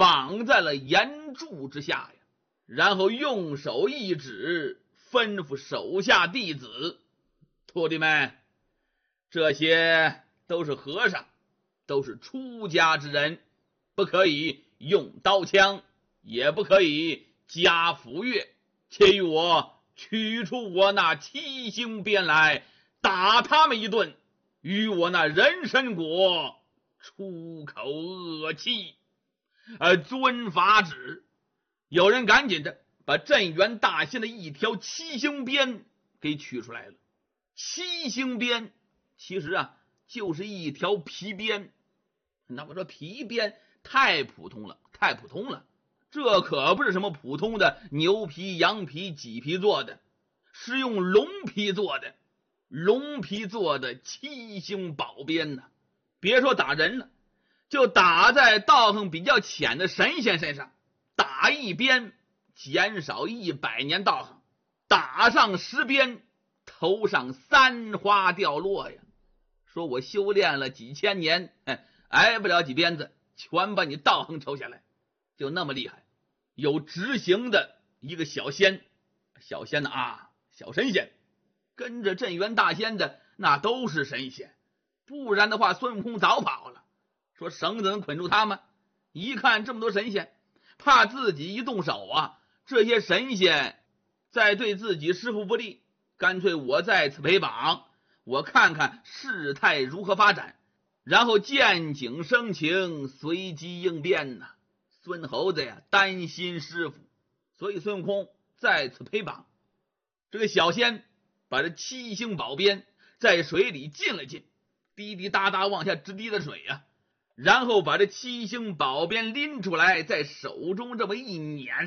绑在了岩柱之下呀，然后用手一指，吩咐手下弟子：徒弟们，这些都是和尚，都是出家之人，不可以用刀枪，也不可以加斧钺，且与我取出我那七星鞭来，打他们一顿，与我那人参果出口恶气。遵法旨。有人赶紧的把镇元大仙的一条七星鞭给取出来了。七星鞭其实就是一条皮鞭。那我说皮鞭太普通了，太普通了，这可不是什么普通的牛皮、羊皮、麂皮做的，是用龙皮做的，龙皮做的七星宝鞭呢。别说打人了，就打在道行比较浅的神仙身上，打一鞭减少100年道行，打上10鞭头上3花掉落呀。说我修炼了几千年，挨不了几鞭子，全把你道行抽下来，就那么厉害。有执行的一个小仙小神仙，跟着镇元大仙的那都是神仙，不然的话孙悟空早跑了。说绳子能捆住他吗？一看这么多神仙，怕自己一动手这些神仙再对自己师父不利，干脆我在此陪绑，我看看事态如何发展，然后见景生情，随机应变呐。孙猴子担心师父，所以孙悟空在此陪绑。这个小仙把这七星宝鞭在水里浸了浸，滴滴答答往下直滴的水然后把这七星宝鞭拎出来，在手中这么一捻，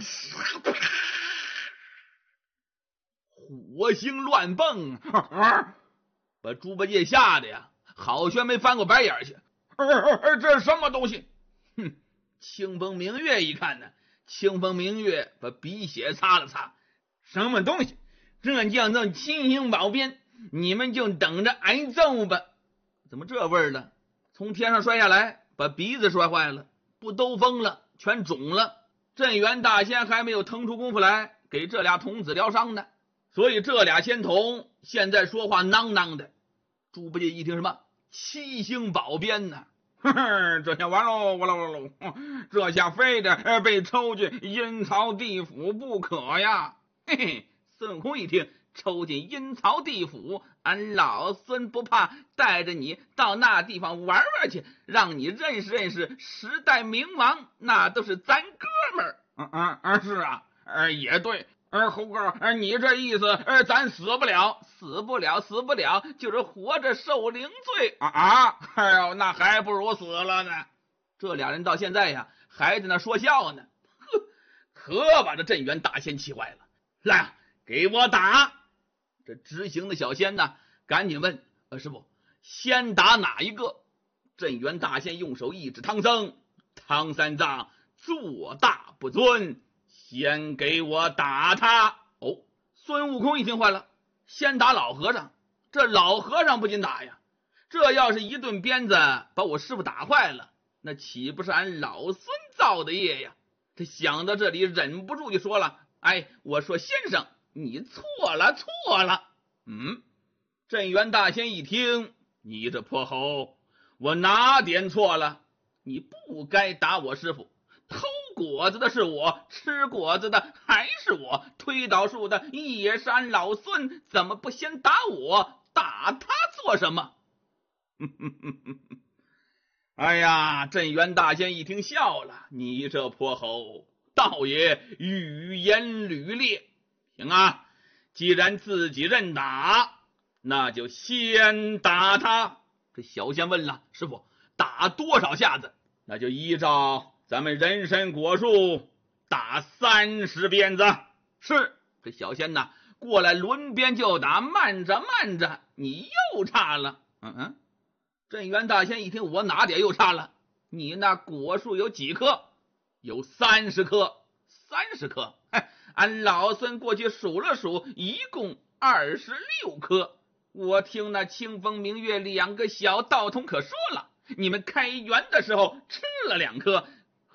火星乱蹦，把猪八戒吓得好悬没翻过白眼去。这是什么东西？清风明月一看呢，清风明月把鼻血擦了擦。什么东西？这叫做七星宝鞭，你们就等着挨揍吧。怎么这味儿呢？从天上摔下来，把鼻子摔坏了，不兜风了，全肿了。镇元大仙还没有腾出功夫来给这俩童子疗伤呢，所以这俩仙童现在说话囔囔的。猪八戒一听什么七星宝鞭呢？这下完喽，这下非得被抽进阴曹地府不可呀！嘿嘿，孙悟空一听抽进阴曹地府，俺老孙不怕，带着你到那地方玩玩去，让你认识认识10代冥王，那都是咱哥们儿。是也对。猴哥，你这意思，咱死不了，就是活着受领罪哎呦，那还不如死了呢。这俩人到现在还在那说笑呢，可把这镇元大仙气坏了。来，给我打！这执行的小仙赶紧问师傅，先打哪一个？镇元大仙用手一指唐僧，唐三藏做大不尊，先给我打他！孙悟空一听坏了，先打老和尚。这老和尚不禁打呀，这要是一顿鞭子把我师傅打坏了，那岂不是俺老孙造的业呀？他想到这里，忍不住就说了：我说先生，你错了。镇元大仙一听，你这泼猴，我哪点错了？你不该打我师傅，偷果子的是我，吃果子的还是我，推倒树的也是俺老孙，怎么不先打我？打他做什么？镇元大仙一听笑了，你这泼猴，倒也语言履劣。行既然自己认打，那就先打他。这小仙问了，师傅打多少下子？那就依照咱们人参果树打30鞭子。是。这小仙过来轮鞭就打，慢着你又差了。镇元大仙一听，我哪点又差了？你那果树有几棵？有30棵。30棵？俺老孙过去数了数，一共26棵。我听那清风明月2个小道童可说了，你们开园的时候吃了2颗，